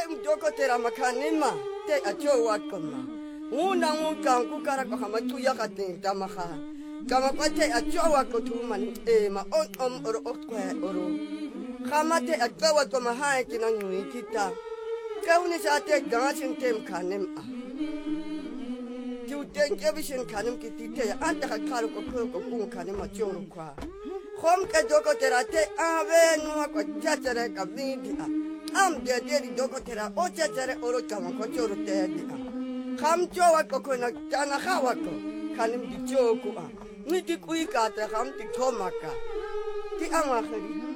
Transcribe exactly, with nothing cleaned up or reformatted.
doko tera makanima te acho wakoma una muka kukara kwa hamatu yakate tamaha kama pate acho wakotu mani e ma on om oro okwa oro kamate atwa to mahai kinanui kita kauni sate gasin tem kanem a tu ten kevishin kanem kitite anta kakaru ko ko ko kanem acho kwa Hom ke doko tera te ave no ko chatere kabidi am de de doko tera o chatere oro kama ko choro te di kham chowa ko ko na chana khawa ko kanim di choku a ni di kui ka te kham ti thomaka ti ama khari